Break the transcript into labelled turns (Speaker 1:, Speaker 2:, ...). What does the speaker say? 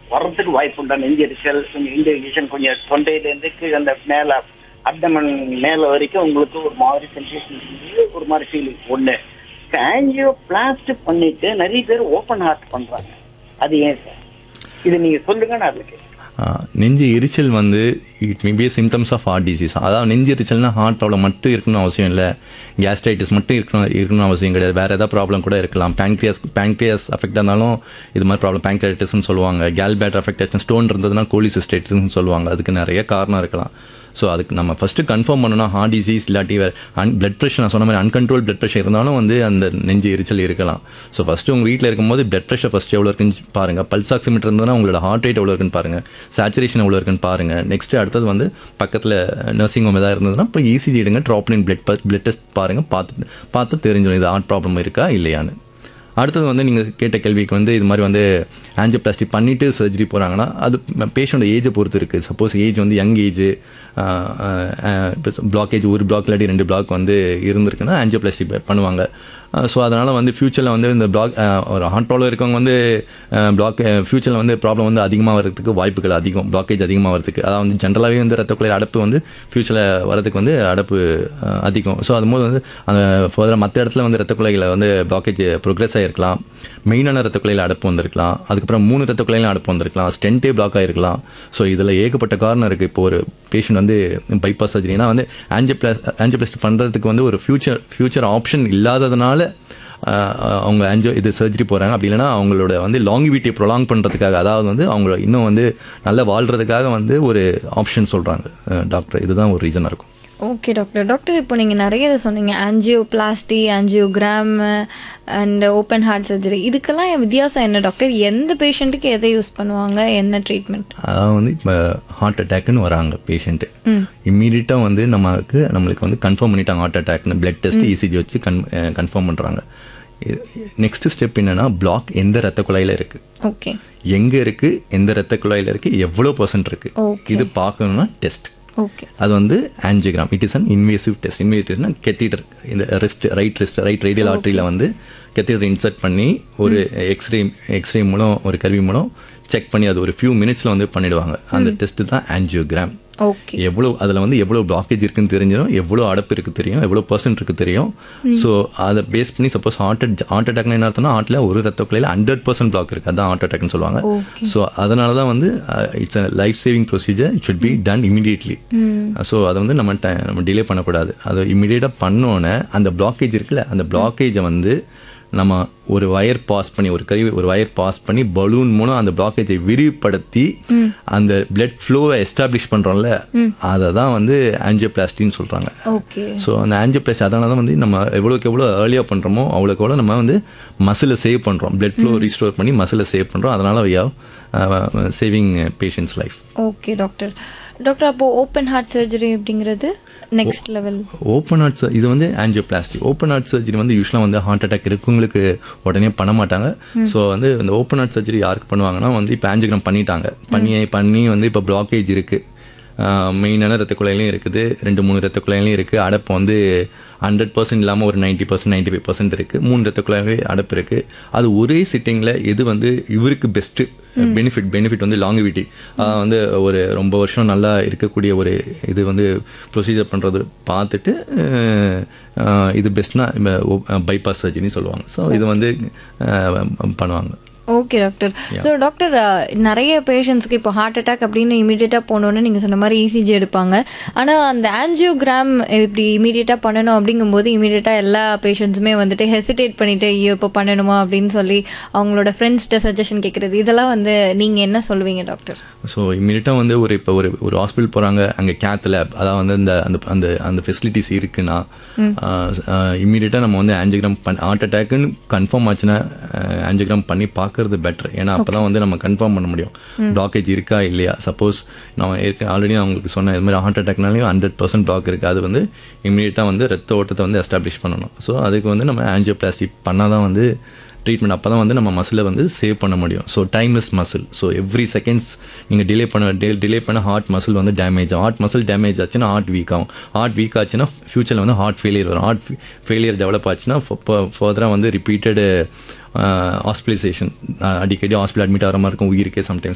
Speaker 1: வர்றதுக்கு வாய்ப்பு உண்டா? நெஞ்செரிச்சல், கொஞ்சம் இன்டிகேஷன், கொஞ்சம் தொண்டையிலேருந்து கீழே அந்த மேலே அப்டமன் மேலே வரைக்கும் உங்களுக்கு ஒரு மாதிரி சென்சேஷன், ஒரு மாதிரி ஃபீலிங் ஒன்று. ஆஞ்சியோபிளாஸ்டி பண்ணிட்டு நிறைய பேர் ஓப்பன் ஹார்ட் பண்றாங்க. அது ஏன் சார்? இது நீங்க சொல்லுங்க. நான் அதுக்கு
Speaker 2: நெஞ்சு எரிச்சல் வந்து it may be symptoms of heart disease. அதாவது நெஞ்சு எரிச்சல்னா ஹார்ட் ப்ராப்ளம் மட்டும் இருக்கணும்னு அவசியம் இல்லை. கேஸ்ட்ரைட்டிஸ் மட்டும் இருக்கணும்னு அவசியம் கிடையாது. வேறு ஏதாவது ப்ராப்ளம் கூட இருக்கலாம். பேங்க்ரியாஸ் அஃபெக்ட் இருந்தாலும் இது மாதிரி ப்ராப்ளம் பேங்க்ரைட்டிஸ்னு சொல்லுவாங்க. கேல் பேட்டர் அஃபெக்டேஷன், ஸ்டோன் இருந்ததுன்னா கோலிசிஸ்டைட்டிஸ்னு சொல்லுவாங்க. அதுக்கு நிறைய காரணம் இருக்கலாம். ஸோ அதுக்கு நம்ம ஃபஸ்ட்டு கன்ஃபார்ம் பண்ணணும் ஹார்ட் டிசீஸ் இல்லாட்டி பிளட் ப்ரெஷர், நான் சொன்ன மாதிரி அன்கண்ட்ரோல் பிளட் ப்ரெஷர் இருந்தாலும் வந்து அந்த நெஞ்சு எரிச்சல் இருக்கலாம். ஸோ ஃபஸ்ட்டு உங்கள் வீட்டில் இருக்கும்போது பிளட் ப்ரெஷர் ஃபஸ்ட்டு எவ்வளோ இருக்குன்னு பாருங்கள். பல்ஸ் ஆக்சிமீட்டர் இருந்ததுன்னா உங்களோட ஹார்ட் ரேட் எவ்வளோ இருக்குன்னு பாருங்கள். சேச்சுரேஷன் எவ்வளோ இருக்குன்னு பாருங்கள். நெக்ஸ்ட்டு அடுத்தது வந்து பக்கத்தில் நர்சிங் ஹோம் எதாவது இருந்ததுன்னா இப்போ இசிஜி எடுங்க, ட்ராப்லின் பிளட் டெஸ்ட் பாருங்கள். பார்த்து தெரிஞ்சிடும் இது ஹார்ட் ப்ராப்ளம் இருக்கா இல்லையான்னு. அடுத்தது வந்து நீங்கள் கேட்ட கேள்விக்கு வந்து இது மாதிரி வந்து ஆஞ்சியோபிளாஸ்டி பண்ணிவிட்டு சர்ஜரி போகிறாங்கன்னா அது பேஷண்ட்டோட ஏஜை பொறுத்து இருக்குது. சப்போஸ் ஏஜ் வந்து யங் ஏஜ், இப்போ பிளாக்கேஜ் ஒரு பிளாக் இல்லாட்டி 2 பிளாக் வந்து இருந்திருக்குன்னா ஆஞ்சியோபிளாஸ்டி பண்ணுவாங்க. ஸோ அதனால் வந்து ஃப்யூச்சரில் வந்து இந்த ஒரு ஹார்ட் ப்ராப்ளம் இருக்கவங்க வந்து ஃப்யூச்சரில் வந்து ப்ராப்ளம் வந்து அதிகமாக வரதுக்கு வாய்ப்புகள் அதிகம், பிளாக்கேஜ் அதிகமாக வரதுக்கு. அதாவது வந்து ஜென்ரலாகவே வந்து ரத்த குழாய் அடைப்பு வந்து ஃப்யூச்சரில் வரதுக்கு வந்து அடைப்பு அதிகம். ஸோ அதுபோது வந்து அந்த ஃபர்தராக மற்ற இடத்துல வந்து ரத்த குழாயில் வந்து பிளாக்கேஜ் ப்ரோக்ரெஸ் ஆகிருக்கலாம். மெயினான ரத்த குழாயில் அடைப்பு வந்திருக்கலாம். அதுக்கப்புறம் 3 ரத்த குழாயிலும் அடைப்பு வந்திருக்கலாம். ஸ்டென்ட்டே பிளாக் ஆகிருக்கலாம். ஸோ இதில் ஏகப்பட்ட காரணம் இருக்குது. இப்போ ஒரு பேஷண்ட் வந்து பைபாஸ் சர்ஜரினா வந்து ஆஞ்சியோபிளாஸ்டி பண்ணுறதுக்கு வந்து ஒரு ஃப்யூச்சர் ஆப்ஷன் இல்லாததுனால அவங்க இது சர்ஜரி போகிறாங்க. அப்படி இல்லைனா அவங்களோட வந்து லாங்கிவிட்டியை ப்ரொலாங் பண்ணுறதுக்காக, அதாவது வந்து அவங்க இன்னும் வந்து நல்லா வாழ்கிறதுக்காக வந்து ஒரு ஆப்ஷன் சொல்கிறாங்க டாக்டர். இதுதான் ஒரு ரீசனாக இருக்கும்.
Speaker 3: ஓகே டாக்டர், இப்போ நீங்கள் நிறைய இதை சொன்னீங்க, angioplasty, angiogram and open heart surgery. இதுக்கெல்லாம் வித்தியாசம் என்ன டாக்டர்? எந்த பேஷண்ட்டுக்கு எதை யூஸ் பண்ணுவாங்க, என்ன ட்ரீட்மெண்ட்?
Speaker 2: அதாவது வந்து இப்போ ஹார்ட் அட்டாக்னு வராங்க பேஷண்ட்டு, இம்மீடியட்டாக வந்து நம்மளுக்கு வந்து கன்ஃபார்ம் பண்ணிட்டாங்க ஹார்ட் அட்டாக்னு. பிளட் டெஸ்ட் இசிஜி வச்சு கன்ஃபார்ம் பண்ணுறாங்க. நெக்ஸ்ட் ஸ்டெப் என்னன்னா, பிளாக் எந்த ரத்த குழாயில் இருக்குது,
Speaker 3: ஓகே,
Speaker 2: எங்கே இருக்குது, எந்த ரத்த குழாயில் இருக்குது, எவ்வளோ % இருக்குது, இது பார்க்கணுன்னா டெஸ்ட்.
Speaker 3: ஓகே,
Speaker 2: அது வந்து angiogram. It is an invasive test. இன்வேசிவ்னா catheter, இந்த ரைட் ரேடியல் ஆர்டரியில் வந்து கெத்தீட்டர் இன்சர்ட் பண்ணி ஒரு எக்ஸ்ரே மூலம், ஒரு கருவி மூலம் செக் பண்ணி அது ஒரு ஃபியூ மினிட்ஸில் வந்து பண்ணிடுவாங்க. அந்த டெஸ்ட் தான் ஆஞ்சியோகிராம்.
Speaker 3: ஓகே,
Speaker 2: எவ்வளோ அதில் வந்து எவ்வளோ பிளாக்கேஜ் இருக்குன்னு தெரிஞ்சிடும், எவ்வளோ அடப்பு இருக்குது தெரியும், எவ்வளோ % இருக்குது தெரியும். ஸோ அதை பேஸ் பண்ணி சப்போஸ் ஹார்ட் அட்டாக்னா என்ன அர்த்தம்னா, ஹார்ட்டில் ஒரு ரத்த குழாயில் 100% பிளாக் இருக்குது, அதுதான் ஹார்ட் அட்டாக்னு சொல்லுவாங்க. ஸோ அதனால தான் வந்து it's a life saving procedure. It should be done immediately. So அதை வந்து நம்ம டிலே பண்ணக்கூடாது. அதை இமீடியட்டாக பண்ணோன்னே அந்த பிளாக்கேஜ் இருக்குல்ல, அந்த பிளாக்கேஜை வந்து நம்ம ஒரு வயர் பாஸ் பண்ணி பலூன் மூலம் அந்த பிளாக்கேஜை விரிவுபடுத்தி அந்த பிளட் ஃப்ளோவை எஸ்டாப்ளிஷ் பண்ணுறோம்ல, அதை தான் வந்து ஆஞ்சியோபிளாஸ்டின்னு சொல்கிறாங்க. ஸோ அந்த ஆஞ்சியோபிளாஸ்டி அதனால தான் வந்து நம்ம எவ்வளோக்கு எவ்வளோ ஏர்லியாக பண்ணுறோமோ அவ்வளோக்கு எவ்வளோ நம்ம வந்து மசிலை சேவ் பண்ணுறோம், பிளட் ஃப்ளோ ரீஸ்டோர் பண்ணி மசிலை சேவ் பண்ணுறோம். அதனால் we have saving patients life.
Speaker 3: Okay doctor, அப்போது ஓப்பன் ஹார்ட் சர்ஜரி அப்படிங்கிறது நெக்ஸ்ட் லெவல்.
Speaker 2: ஓப்பன் ஹார்ட் இது வந்து ஆஞ்சியோபிளாஸ்டி. ஓப்பன் ஹார்ட் சர்ஜரி வந்து யூஸ்வலாக வந்து ஹார்ட் அட்டாக் இருக்கவங்களுக்கு உடனே பண்ண மாட்டாங்க. ஸோ வந்து இந்த ஓப்பன் ஹார்ட் சர்ஜரி யாருக்கு பண்ணுவாங்கன்னா, வந்து இப்போ ஆஞ்சியோகிராம் பண்ணிட்டாங்க, பண்ணி வந்து இப்போ பிளாக்கேஜ் இருக்குது, மெயினான ரத்த குழாயிலையும் இருக்குது, 2-3 ரத்த குழாயிலையும் இருக்குது, அடப்பு வந்து 100% இல்லாமல் ஒரு 90% 95% இருக்குது, 3 ரத்த குழாயிலே அடப்பு இருக்குது. அது ஒரே சிட்டிங்கில் எது வந்து இவருக்கு பெஸ்ட்டு பெனிஃபிட் வந்து லாங்கிவிட்டி, வந்து ஒரு ரொம்ப வருஷம் நல்லா இருக்கக்கூடிய ஒரு இது வந்து ப்ரொசீஜர் பண்ணுறது பார்த்துட்டு இது பெஸ்ட்னா பைபாஸ் சர்ஜரின்னு சொல்லுவாங்க. ஸோ இது வந்து பண்ணுவாங்க.
Speaker 3: Okay doctor. ஸோ டாக்டர், நிறைய பேஷண்ட்ஸ்க்கு இப்போ ஹார்ட் அட்டாக் அப்படின்னு இமீடியட்டாக போனோன்னு நீங்கள் சொன்ன மாதிரி இசிஜி எடுப்பாங்க. ஆனால் அந்த ஆஞ்சியோகிராம் இப்படி இமீடியட்டாக பண்ணணும் அப்படிங்கும்போது இமீடியட்டாக எல்லா பேஷண்ட்ஸுமே வந்துட்டு ஹெசிடேட் பண்ணிவிட்டு ஐயோ இப்போ பண்ணணுமா அப்படின்னு சொல்லி அவங்களோட ஃப்ரெண்ட்ஸ்கிட்ட சஜஷன் கேட்குறது, இதெல்லாம் வந்து நீங்கள் என்ன சொல்லுவீங்க டாக்டர்?
Speaker 2: ஸோ இமீடியட்டாக வந்து இப்போ ஒரு ஹாஸ்பிட்டல் போகிறாங்க, அங்கே கேத் லேப், அதாவது வந்து அந்த ஃபெசிலிட்டிஸ் இருக்குன்னா இமீடியட்டாக நம்ம வந்து ஆஞ்சியோகிராம் ஹார்ட் அட்டாக்குன்னு கன்ஃபார்ம் ஆச்சுன்னா ஆஞ்சியோகிராம் பண்ணி பார்க்குறது பெட்டர். ஏன்னா அப்போ தான் வந்து நம்ம கன்ஃபார்ம் பண்ண முடியும் பிளாக்கேஜ் இருக்கா இல்லையா. சப்போஸ் நான் ஆல்ரெடி நான் உங்களுக்கு சொன்னேன், இது மாதிரி ஹார்ட் அட்டாக்னாலையும் 100% பிளாக் இருக்குது, அது வந்து இமீடியட்டாக வந்து ரத்த ஓட்டத்தை வந்து எஸ்டாப்ளிஷ் பண்ணணும். ஸோ அதுக்கு வந்து நம்ம ஆஞ்சியோபிளாஸ்டி பண்ணால் தான் வந்து ட்ரீட்மெண்ட், அப்போ தான் வந்து நம்ம மசிலை வந்து சேவ் பண்ண முடியும். So time is muscle. So every seconds நீங்கள் டிலே பண்ண ஹார்ட் மசில் வந்து டேமேஜ் ஆகும். ஹார்ட் மசில் டேமேஜ் ஆச்சுன்னா ஹார்ட் வீக் ஆகும். ஹார்ட் வீக் ஆச்சுன்னா ஃபியூச்சரில் வந்து ஹார்ட் ஃபெயிலியர் வரும். ஹார்ட் ஃபெயிலியர் டெவலப் ஆச்சுன்னா ஃபர்தராக வந்து ரிப்பீட்டடு ஹாஸ்பிட்டலைசேஷன், அடிக்கடி ஹாஸ்பிட்டல் அட்மிட் ஆகிற மாதிரி இருக்கும், உயிருக்கே சம்டைம்ஸ்